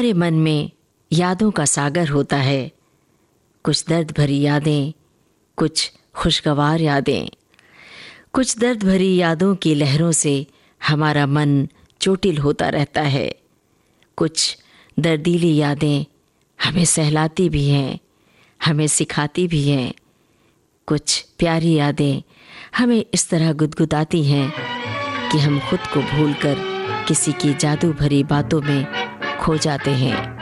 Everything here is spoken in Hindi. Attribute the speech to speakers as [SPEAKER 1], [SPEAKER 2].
[SPEAKER 1] हमारे मन में यादों का सागर होता है, कुछ दर्द भरी यादें, कुछ खुशगवार यादें। कुछ दर्द भरी यादों की लहरों से हमारा मन चोटिल होता रहता है। कुछ दर्दीली यादें हमें सहलाती भी हैं, हमें सिखाती भी हैं। कुछ प्यारी यादें हमें इस तरह गुदगुदाती हैं कि हम खुद को भूलकर किसी की जादू भरी बातों में खो जाते हैं।